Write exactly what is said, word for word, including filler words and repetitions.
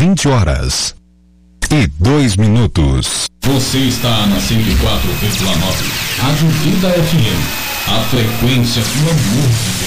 vinte horas e dois minutos. Você está na cento e quatro vírgula nove, Rádio Vida F M. A frequência do amor de Deus.